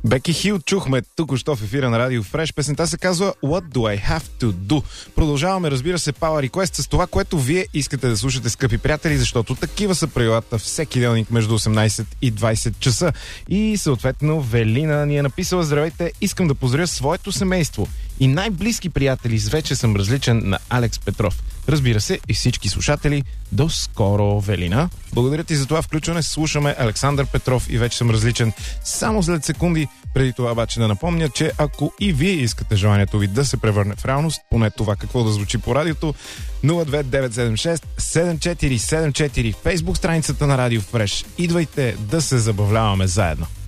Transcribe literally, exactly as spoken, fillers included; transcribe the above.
Беки Хил чухме тук-що в ефира на Радио Фреш. Песента се казва What Do I Have To Do. Продължаваме, разбира се, Power Request с това, което вие искате да слушате, скъпи приятели, защото такива са правилата всеки делник между осемнайсет и двайсет часа. И съответно Велина ни е написала: здравейте, искам да поздравя своето семейство и най-близки приятели с вече съм различен на Алекс Петров. Разбира се, и всички слушатели, до скоро, Велина. Благодаря ти за това включване. Слушаме Александър Петров и вече съм различен само след секунди. Преди това обаче да напомня, че ако и вие искате желанието ви да се превърне в реалност, поне това какво да звучи по радиото, нула две девет седем шест седем четири седем четири, Фейсбук страницата на Радио Фреш. Идвайте да се забавляваме заедно.